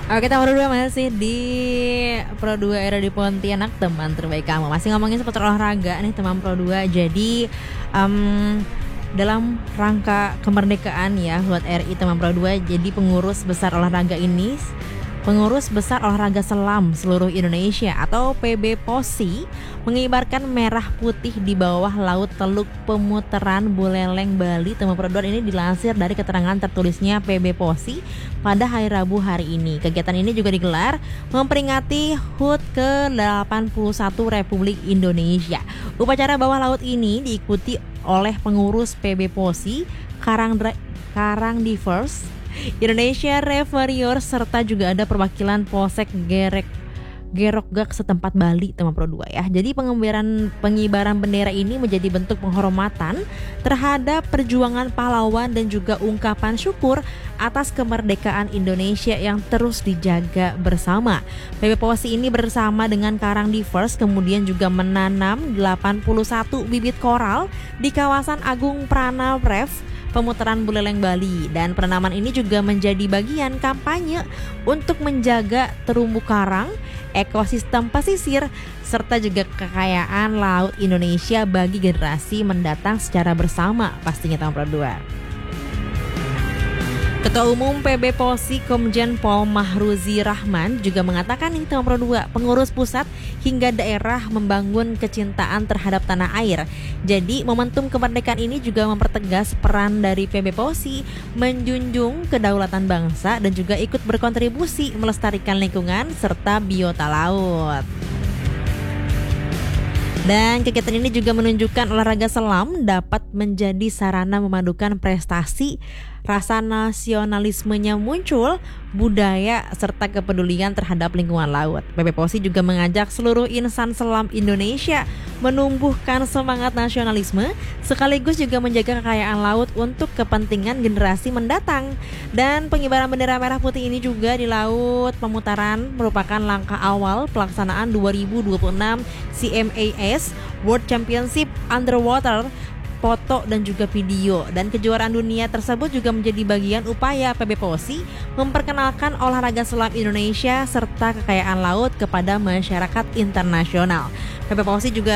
Oke, kita berdua masih di Pro 2 era di Pontianak, teman terbaik kamu. Masih ngomongin seputar olahraga nih teman Pro 2. Jadi dalam rangka kemerdekaan ya buat RI teman Pro 2, jadi Pengurus Besar Olahraga Selam seluruh Indonesia atau PB POSI mengibarkan merah putih di bawah laut Teluk Pemutaran Buleleng, Bali. Teman Pro 2 ini dilansir dari keterangan tertulisnya PB POSI pada hari Rabu hari ini. Kegiatan ini juga digelar memperingati HUT ke-81 Republik Indonesia. Upacara bawah laut ini diikuti oleh pengurus PB POSI, Karangdivers Indonesia Reverior, serta juga ada perwakilan Polsek Gerokgak setempat Bali, teman Pro 2 ya. Jadi pengibaran bendera ini menjadi bentuk penghormatan terhadap perjuangan pahlawan dan juga ungkapan syukur atas kemerdekaan Indonesia yang terus dijaga bersama. PB POSI ini bersama dengan Karangdivers kemudian juga menanam 81 bibit koral di kawasan Agung Prana Reef Pemutaran Buleleng, Bali, dan penanaman ini juga menjadi bagian kampanye untuk menjaga terumbu karang, ekosistem pesisir, serta juga kekayaan laut Indonesia bagi generasi mendatang secara bersama pastinya tahun Pro 2. Ketua Umum PB POSI Komjen Pol Mahruzi Rahman juga mengatakan nih teman Pro 2, pengurus pusat hingga daerah membangun kecintaan terhadap tanah air. Jadi momentum kemerdekaan ini juga mempertegas peran dari PB POSI menjunjung kedaulatan bangsa dan juga ikut berkontribusi melestarikan lingkungan serta biota laut. Dan kegiatan ini juga menunjukkan olahraga selam dapat menjadi sarana memadukan prestasi, rasa nasionalismenya muncul, budaya, serta kepedulian terhadap lingkungan laut. PB POSI juga mengajak seluruh insan selam Indonesia menumbuhkan semangat nasionalisme, sekaligus juga menjaga kekayaan laut untuk kepentingan generasi mendatang. Dan pengibaran bendera merah putih ini juga di Laut Pemutaran merupakan langkah awal pelaksanaan 2026 CMAS World Championship Underwater foto dan juga video, dan kejuaraan dunia tersebut juga menjadi bagian upaya PB POSI memperkenalkan olahraga selam Indonesia serta kekayaan laut kepada masyarakat internasional. PB POSI juga